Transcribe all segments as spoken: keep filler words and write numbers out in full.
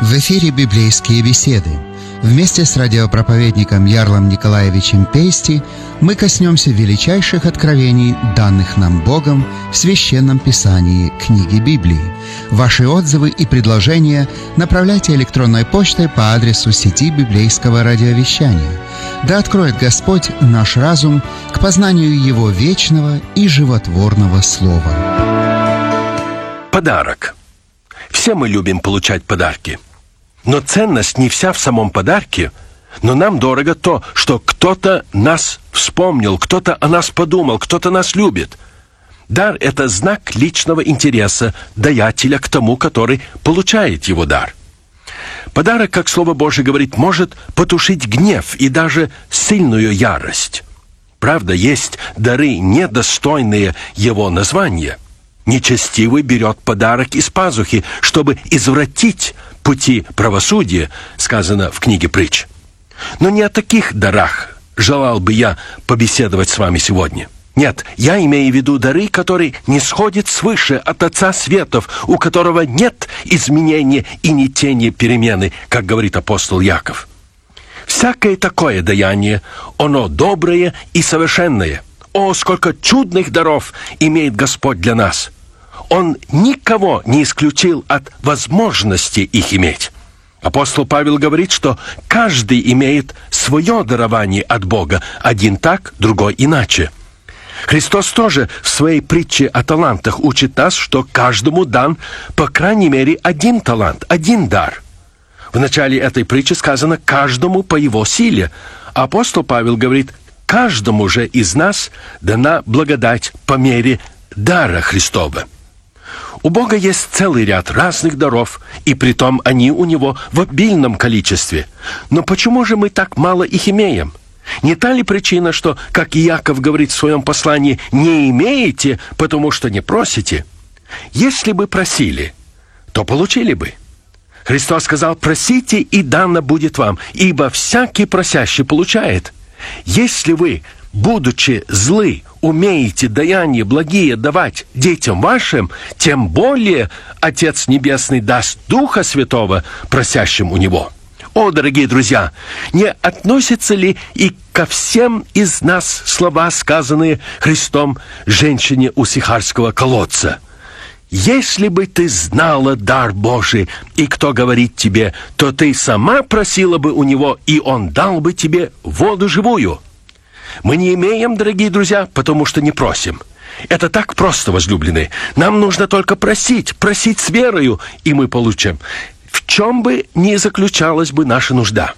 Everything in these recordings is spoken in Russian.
В эфире «Библейские беседы». Вместе с радиопроповедником Ярлом Николаевичем Пейсти мы коснемся величайших откровений, данных нам Богом в Священном Писании книги Библии. Ваши отзывы и предложения направляйте электронной почтой по адресу сети библейского радиовещания. Да откроет Господь наш разум к познанию Его вечного и животворного Слова. Подарок. Все мы любим получать подарки. Но ценность не вся в самом подарке, но нам дорого то, что кто-то нас вспомнил, кто-то о нас подумал, кто-то нас любит. Дар – это знак личного интереса даятеля к тому, который получает его дар. Подарок, как Слово Божие говорит, может потушить гнев и даже сильную ярость. Правда, есть дары, недостойные его названия. Нечестивый берет подарок из пазухи, чтобы извратить пути правосудия, сказано в книге Притч. Но не о таких дарах желал бы я побеседовать с вами сегодня. Нет, я имею в виду дары, которые не сходят свыше от Отца Светов, у которого нет изменения и ни тени перемены, как говорит апостол Яков. Всякое такое даяние, оно доброе и совершенное. О, сколько чудных даров имеет Господь для нас! Он никого не исключил от возможности их иметь. Апостол Павел говорит, что каждый имеет свое дарование от Бога, один так, другой иначе. Христос тоже в своей притче о талантах учит нас, что каждому дан, по крайней мере, один талант, один дар. В начале этой притчи сказано «каждому по его силе». Апостол Павел говорит «каждому же из нас дана благодать по мере дара Христова». У Бога есть целый ряд разных даров, и притом они у Него в обильном количестве. Но почему же мы так мало их имеем? Не та ли причина, что, как Иаков говорит в своем послании, «не имеете, потому что не просите»? Если бы просили, то получили бы. Христос сказал: «Просите, и дано будет вам, ибо всякий просящий получает». Если вы, будучи злы, умеете даяние благие давать детям вашим, тем более Отец Небесный даст Духа Святого просящим у Него. О, дорогие друзья, не относятся ли и ко всем из нас слова, сказанные Христом женщине у Сихарского колодца? «Если бы ты знала дар Божий, и кто говорит тебе, то ты сама просила бы у Него, и Он дал бы тебе воду живую». Мы не имеем, дорогие друзья, потому что не просим. Это так просто, возлюбленные. Нам нужно только просить, просить с верою, и мы получим. В чем бы ни заключалась бы наша нужда.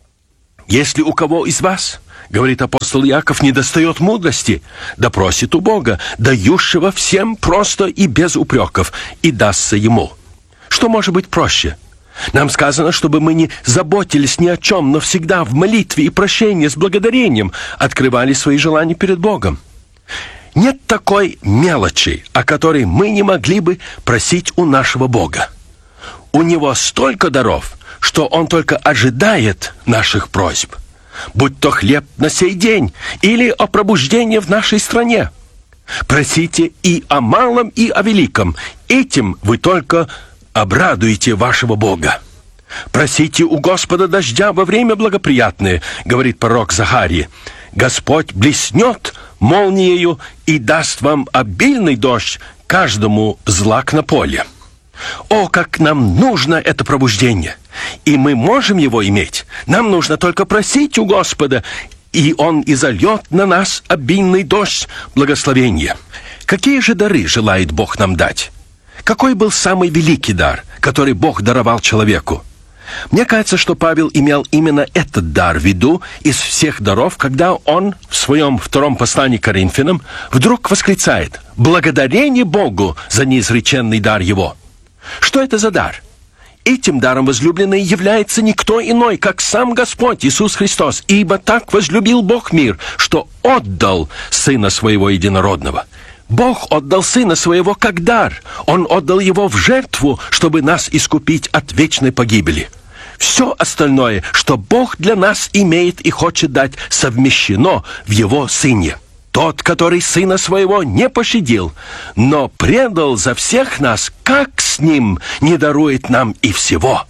Если у кого из вас, говорит апостол Иаков, недостает мудрости, да просит у Бога, дающего всем просто и без упреков, и дастся ему. Что может быть проще? Нам сказано, чтобы мы не заботились ни о чем, но всегда в молитве и прощении с благодарением открывали свои желания перед Богом. Нет такой мелочи, о которой мы не могли бы просить у нашего Бога. У Него столько даров, что Он только ожидает наших просьб. Будь то хлеб на сей день или о пробуждении в нашей стране. Просите и о малом, и о великом. Этим вы только обрадуете вашего Бога. Просите у Господа дождя во время благоприятное, говорит пророк Захария. Господь блеснет молниею и даст вам обильный дождь, каждому злак на поле. О, как нам нужно это пробуждение! И мы можем его иметь. Нам нужно только просить у Господа, и Он изольет на нас обильный дождь благословения. Какие же дары желает Бог нам дать? Какой был самый великий дар, который Бог даровал человеку? Мне кажется, что Павел имел именно этот дар в виду из всех даров, когда он в своем втором послании к Коринфянам вдруг восклицает: «Благодарение Богу за неизреченный дар Его». Что это за дар? Этим даром, возлюбленный, является никто иной, как сам Господь Иисус Христос. «Ибо так возлюбил Бог мир, что отдал Сына Своего Единородного». Бог отдал Сына Своего как дар. Он отдал Его в жертву, чтобы нас искупить от вечной погибели. Все остальное, что Бог для нас имеет и хочет дать, совмещено в Его Сыне. Тот, который Сына Своего не пощадил, но предал за всех нас, как с Ним не дарует нам и всего?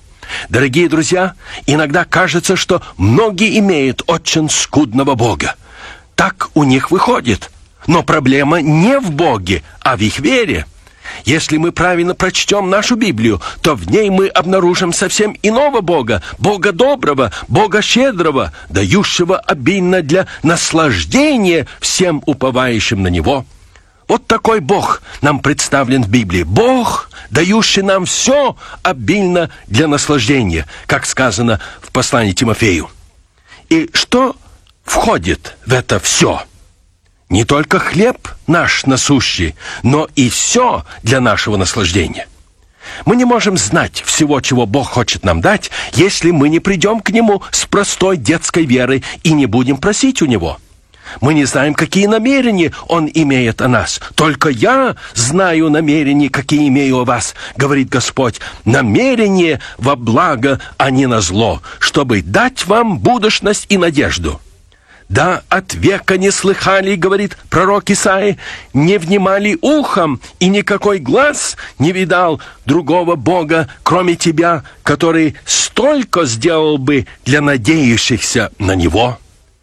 Дорогие друзья, иногда кажется, что многие имеют очень скудного Бога. Так у них выходит. Но проблема не в Боге, а в их вере. Если мы правильно прочтем нашу Библию, то в ней мы обнаружим совсем иного Бога, Бога доброго, Бога щедрого, дающего обильно для наслаждения всем уповающим на Него. Вот такой Бог нам представлен в Библии. Бог, дающий нам все обильно для наслаждения, как сказано в послании Тимофею. И что входит в это все? Не только хлеб наш насущий, но и все для нашего наслаждения. Мы не можем знать всего, чего Бог хочет нам дать, если мы не придем к Нему с простой детской верой и не будем просить у Него. Мы не знаем, какие намерения Он имеет о нас. Только я знаю намерения, какие имею о вас, говорит Господь. Намерения во благо, а не на зло, чтобы дать вам будущность и надежду. Да, от века не слыхали, говорит пророк Исаия, не внимали ухом, и никакой глаз не видал другого Бога, кроме тебя, который столько сделал бы для надеющихся на Него.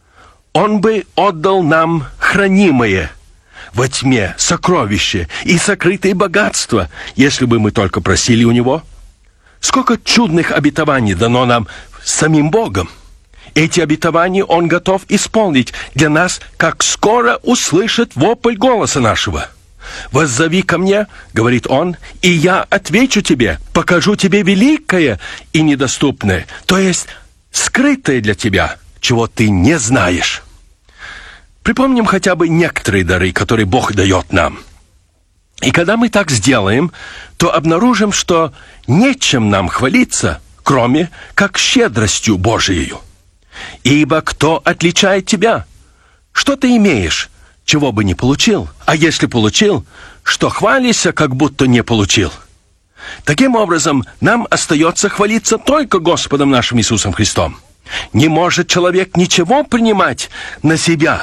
Он бы отдал нам хранимое во тьме сокровище и сокрытые богатства, если бы мы только просили у Него. Сколько чудных обетований дано нам самим Богом. Эти обетования Он готов исполнить для нас, как скоро услышит вопль голоса нашего. «Воззови ко мне, — говорит Он, — и я отвечу тебе, покажу тебе великое и недоступное, то есть скрытое для тебя, чего ты не знаешь». Припомним хотя бы некоторые дары, которые Бог дает нам. И когда мы так сделаем, то обнаружим, что нечем нам хвалиться, кроме как щедростью Божией. «Ибо кто отличает тебя? Что ты имеешь, чего бы не получил? А если получил, что хвалишься, как будто не получил?» Таким образом, нам остается хвалиться только Господом нашим Иисусом Христом. Не может человек ничего принимать на себя,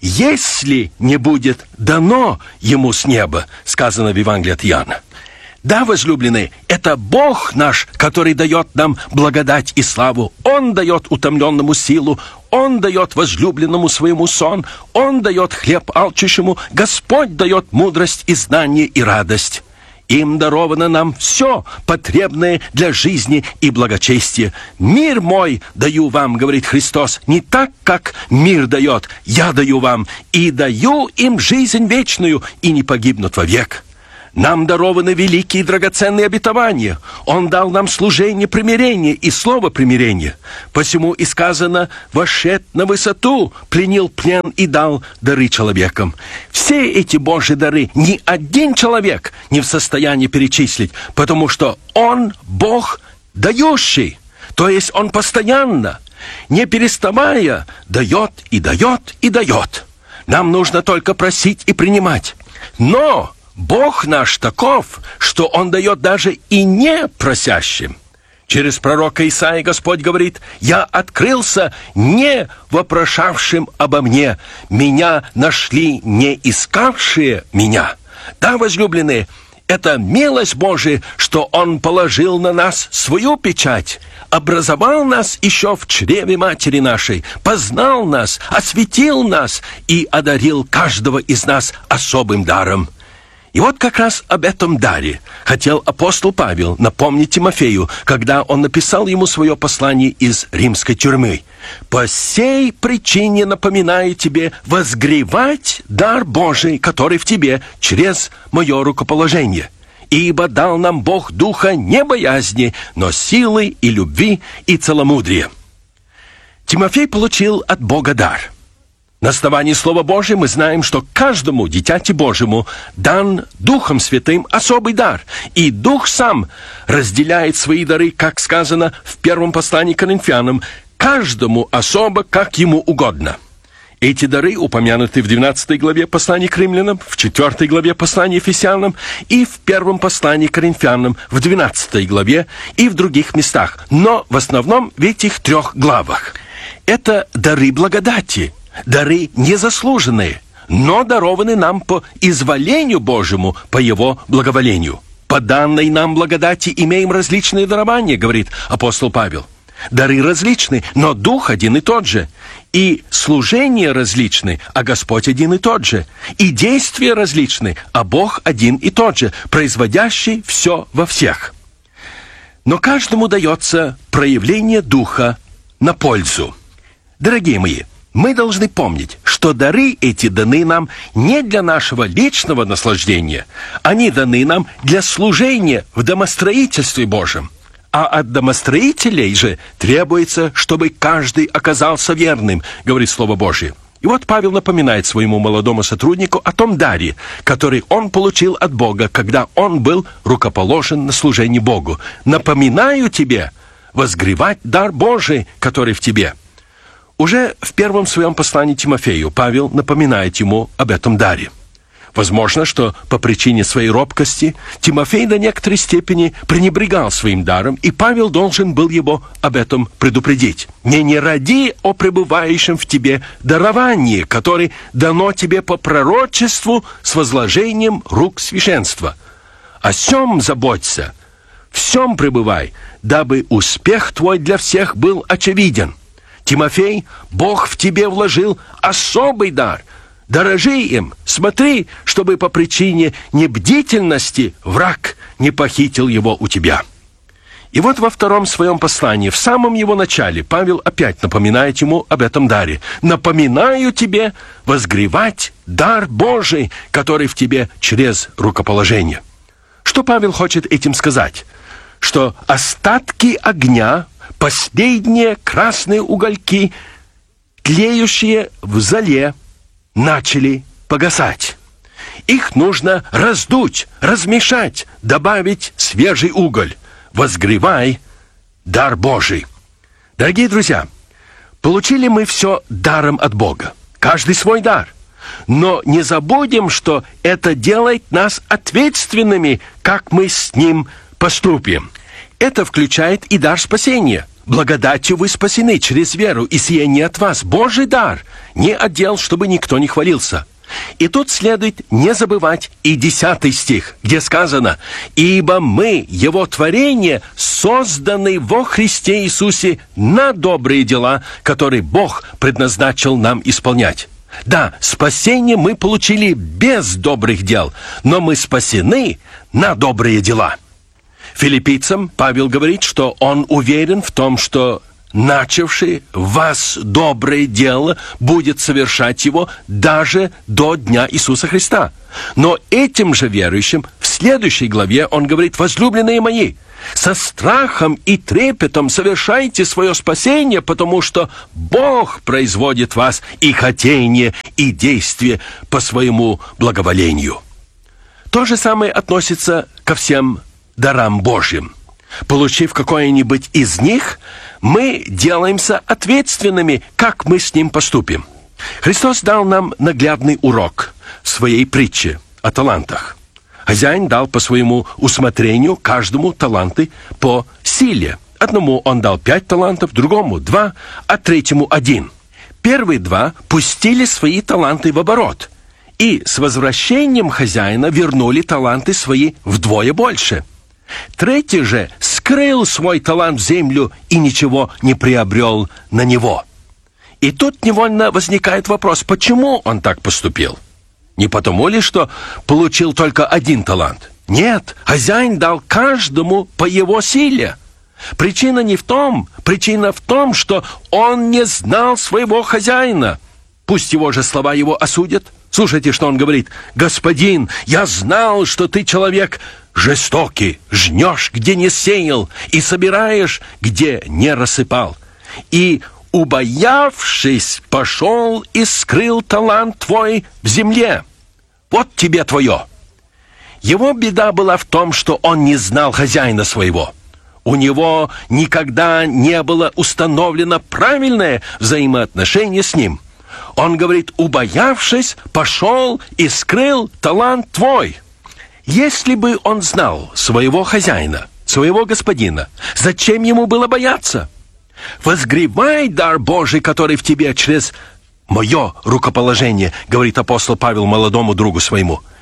если не будет дано ему с неба, сказано в Евангелии от Иоанна. Да, возлюбленные, это Бог наш, который дает нам благодать и славу. Он дает утомленному силу, Он дает возлюбленному своему сон, Он дает хлеб алчущему, Господь дает мудрость и знание и радость. Им даровано нам все потребное для жизни и благочестия. «Мир мой даю вам, — говорит Христос, — не так, как мир дает, я даю вам, и даю им жизнь вечную, и не погибнут вовек». Нам дарованы великие и драгоценные обетования. Он дал нам служение примирения и слово примирения. Посему и сказано: «Вошед на высоту, пленил плен и дал дары человекам». Все эти Божьи дары ни один человек не в состоянии перечислить, потому что Он Бог дающий, то есть Он постоянно, не переставая, дает и дает и дает. Нам нужно только просить и принимать. Но Бог наш таков, что Он дает даже и не просящим. Через пророка Исаии Господь говорит: «Я открылся не вопрошавшим обо мне, меня нашли не искавшие меня». Да, возлюбленные, это милость Божия, что Он положил на нас свою печать, образовал нас еще в чреве матери нашей, познал нас, осветил нас и одарил каждого из нас особым даром. И вот как раз об этом даре хотел апостол Павел напомнить Тимофею, когда он написал ему свое послание из римской тюрьмы. «По сей причине напоминаю тебе возгревать дар Божий, который в тебе через мое рукоположение. Ибо дал нам Бог духа не боязни, но силы и любви и целомудрия». Тимофей получил от Бога дар. На основании Слова Божьего мы знаем, что каждому дитяти Божьему дан Духом Святым особый дар. И Дух сам разделяет свои дары, как сказано в первом послании к Коринфянам, каждому особо, как ему угодно. Эти дары упомянуты в двенадцатой главе послания к римлянам, в четвёртой главе послания Ефесянам и в первом послании к Коринфянам, в двенадцатой главе и в других местах. Но в основном в этих трех главах. Это дары благодати. Дары незаслуженные, но дарованы нам по изволению Божьему, по Его благоволению. По данной нам благодати имеем различные дарования, говорит апостол Павел. Дары различны, но Дух один и тот же. И служения различны, а Господь один и тот же. И действия различны, а Бог один и тот же, производящий все во всех. Но каждому дается проявление Духа на пользу. Дорогие мои, мы должны помнить, что дары эти даны нам не для нашего личного наслаждения, они даны нам для служения в домостроительстве Божьем. А от домостроителей же требуется, чтобы каждый оказался верным, говорит Слово Божье. И вот Павел напоминает своему молодому сотруднику о том даре, который он получил от Бога, когда он был рукоположен на служение Богу. «Напоминаю тебе возгревать дар Божий, который в тебе». Уже в первом своем послании Тимофею Павел напоминает ему об этом даре. Возможно, что по причине своей робкости Тимофей до некоторой степени пренебрегал своим даром, и Павел должен был его об этом предупредить. «Не не ради о пребывающем в тебе даровании, которое дано тебе по пророчеству с возложением рук священства. О сем заботься, в сем пребывай, дабы успех твой для всех был очевиден. Тимофей, Бог в тебе вложил особый дар. Дорожи им, смотри, чтобы по причине небдительности враг не похитил его у тебя». И вот во втором своем послании, в самом его начале, Павел опять напоминает ему об этом даре. «Напоминаю тебе возгревать дар Божий, который в тебе через рукоположение». Что Павел хочет этим сказать? Что остатки огня, последние красные угольки, тлеющие в золе, начали погасать. Их нужно раздуть, размешать, добавить свежий уголь. Возгревай дар Божий. Дорогие друзья, получили мы все даром от Бога. Каждый свой дар. Но не забудем, что это делает нас ответственными, как мы с ним поступим. Это включает и дар спасения. Благодатью вы спасены через веру, и сие не от вас, Божий дар, не отдел, чтобы никто не хвалился. И тут следует не забывать и десятый стих, где сказано: «Ибо мы, Его творение, созданы во Христе Иисусе на добрые дела, которые Бог предназначил нам исполнять». Да, спасение мы получили без добрых дел, но мы спасены на добрые дела. Филиппийцам Павел говорит, что он уверен в том, что начавший в вас доброе дело будет совершать его даже до дня Иисуса Христа. Но этим же верующим в следующей главе он говорит: «Возлюбленные мои, со страхом и трепетом совершайте свое спасение, потому что Бог производит в вас и хотение, и действие по своему благоволению». То же самое относится ко всем дарам Божьим. Получив какое-нибудь из них, мы делаемся ответственными, как мы с ним поступим. Христос дал нам наглядный урок в своей притче о талантах. Хозяин дал по своему усмотрению каждому таланты по силе. Одному он дал пять талантов, другому два, а третьему один. Первые два пустили свои таланты в оборот, и с возвращением хозяина вернули таланты свои вдвое больше. Третий же скрыл свой талант в землю и ничего не приобрел на него. И тут невольно возникает вопрос, почему он так поступил? Не потому ли, что получил только один талант? Нет, хозяин дал каждому по его силе. Причина не в том, причина в том, что он не знал своего хозяина. Пусть его же слова его осудят. Слушайте, что он говорит: «Господин, я знал, что ты человек жестокий, жнешь, где не сеял, и собираешь, где не рассыпал. И, убоявшись, пошел и скрыл талант твой в земле. Вот тебе твое». Его беда была в том, что он не знал хозяина своего. У него никогда не было установлено правильное взаимоотношение с ним. Он говорит: «Убоявшись, пошел и скрыл талант твой». Если бы он знал своего хозяина, своего господина, зачем ему было бояться? «Возгревай дар Божий, который в тебе через мое рукоположение», говорит апостол Павел молодому другу своему.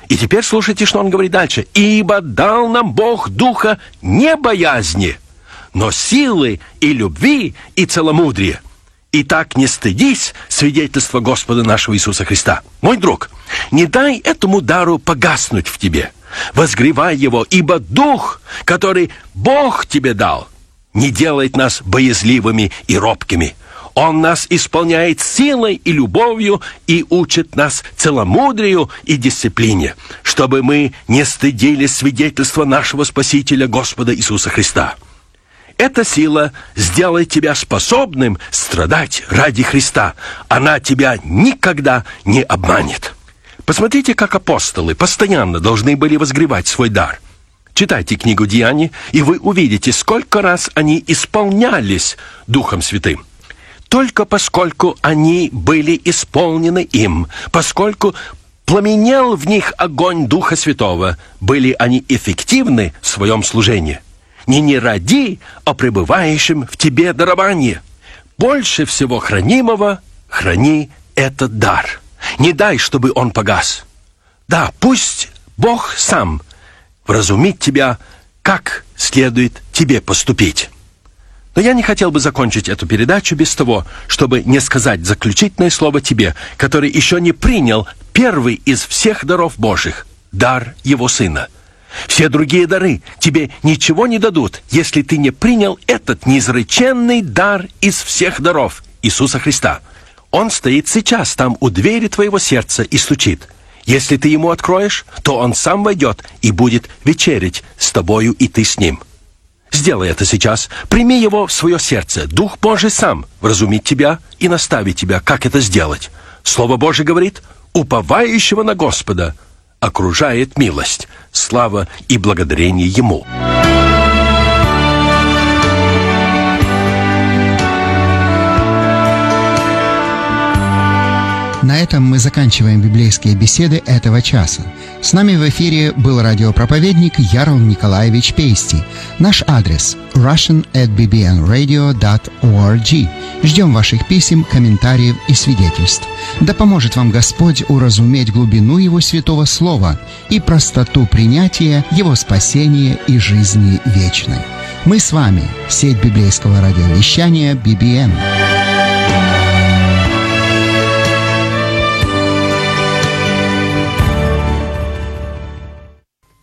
И теперь слушайте, что он говорит дальше. «Ибо дал нам Бог духа не боязни, но силы и любви и целомудрия. Итак, не стыдись свидетельства Господа нашего Иисуса Христа». Мой друг, не дай этому дару погаснуть в тебе. Возгревай его, ибо дух, который Бог тебе дал, не делает нас боязливыми и робкими. Он нас исполняет силой и любовью и учит нас целомудрию и дисциплине, чтобы мы не стыдились свидетельства нашего Спасителя Господа Иисуса Христа. Эта сила сделает тебя способным страдать ради Христа. Она тебя никогда не обманет. Посмотрите, как апостолы постоянно должны были возгревать свой дар. Читайте книгу «Деяний», и вы увидите, сколько раз они исполнялись Духом Святым. Только поскольку они были исполнены им, поскольку пламенел в них огонь Духа Святого, были они эффективны в своем служении. Не не ради, а пребывающим в тебе даровании. Больше всего хранимого храни этот дар. Не дай, чтобы он погас. Да, пусть Бог сам вразумит тебя, как следует тебе поступить. Но я не хотел бы закончить эту передачу без того, чтобы не сказать заключительное слово тебе, который еще не принял первый из всех даров Божьих – дар Его Сына. Все другие дары тебе ничего не дадут, если ты не принял этот неизреченный дар из всех даров Иисуса Христа. Он стоит сейчас там у двери твоего сердца и стучит. Если ты ему откроешь, то он сам войдет и будет вечерять с тобою, и ты с ним. Сделай это сейчас. Прими его в свое сердце. Дух Божий сам вразумит тебя и наставит тебя, как это сделать. Слово Божие говорит: уповающего на Господа окружает милость, слава и благодарение Ему. На этом мы заканчиваем библейские беседы этого часа. С нами в эфире был радиопроповедник Ярл Николаевич Пейсти. Наш адрес russian at b b n radio dot org. Ждем ваших писем, комментариев и свидетельств. Да поможет вам Господь уразуметь глубину Его святого Слова и простоту принятия Его спасения и жизни вечной. Мы с вами, сеть библейского радиовещания би би эн.